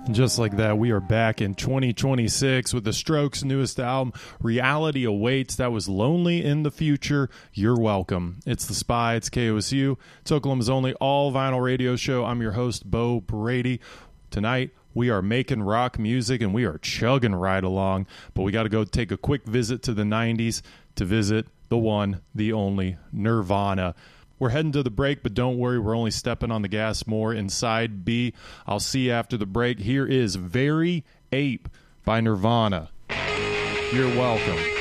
And just like that, we are back in 2026 with the Strokes' newest album, Reality Awaits. That was Lonely in the Future. You're welcome. It's The Spy. It's KOSU. It's Oklahoma's only all-vinyl radio show. I'm your host, Bo Brady. Tonight, we are making rock music, and we are chugging right along. But we got to go take a quick visit to the 90s to visit the one, the only, Nirvana. We're heading to the break, but don't worry, we're only stepping on the gas more in side B. I'll see you after the break. Here is Very Ape by Nirvana. You're welcome.